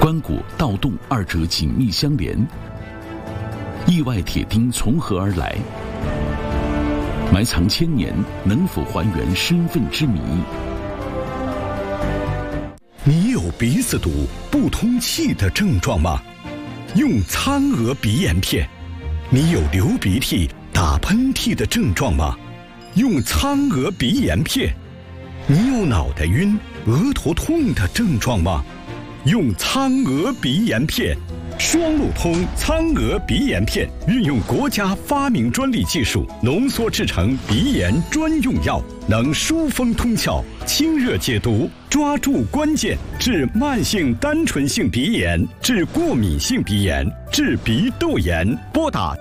关谷、盗洞二者紧密相连，意外铁钉从何而来？埋藏千年，能否还原身份之谜？ 你有鼻子堵、不通气的症状吗？用苍娥鼻炎片。你有流鼻涕、打喷嚏的症状吗？用苍娥鼻炎片。你有脑袋晕、额头痛的症状吗？用苍娥鼻炎片。双路通苍娥鼻炎片运用国家发明专利技术浓缩制成鼻炎专用药，能疏风通窍、清热解毒，抓住关键，治慢性单纯性鼻炎，治过敏性鼻炎，治鼻窦炎。拨打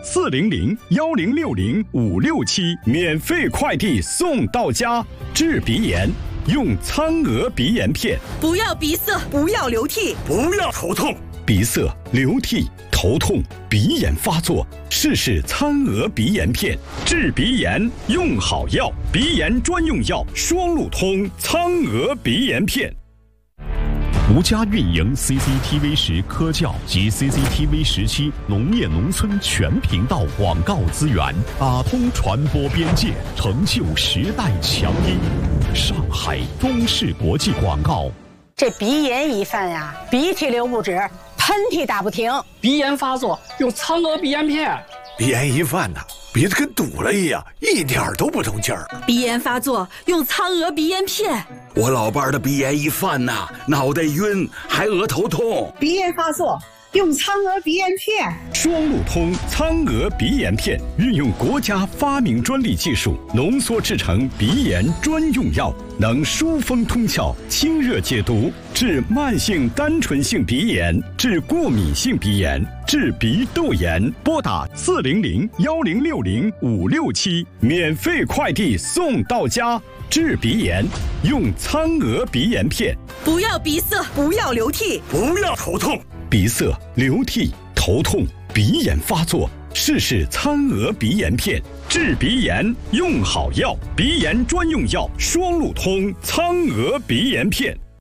400-1060-567，免费快递送到家。治鼻炎用苍娥鼻炎片。 不要鼻塞，不要流涕， 不要头痛。 鼻塞、流涕、头痛、鼻炎发作，试试苍娥鼻炎片。治鼻炎用好药，鼻炎专用药双路通苍娥鼻炎片。 独家运营 CCTV10科教及 CCTV17农业农村全频道广告资源，打通传播边界，成就时代强音。上海中视国际广告。 这鼻炎一犯呀，鼻涕流不止，喷嚏打不停。 鼻炎发作用苍娥鼻炎片。 鼻炎一犯呐，鼻子跟堵了一样，一点都不通气儿。 鼻炎发作用苍娥鼻炎片。 我老伴儿的鼻炎一犯呐，脑袋晕，还额头痛。 鼻炎发作用苍娥鼻炎片。 双路通苍娥鼻炎片运用国家发明专利技术浓缩制成鼻炎专用药，能疏风通窍、清热解毒，治慢性单纯性鼻炎，治过敏性鼻炎，治鼻窦炎。拨打400-1060-567，免费快递送到家。治鼻炎用苍娥鼻炎片。 不要鼻塞，不要流涕， 不要头痛。 鼻塞、流涕、头痛、鼻炎发作，试试苍娥鼻炎片。治鼻炎用好药，鼻炎专用药双路通苍娥鼻炎片。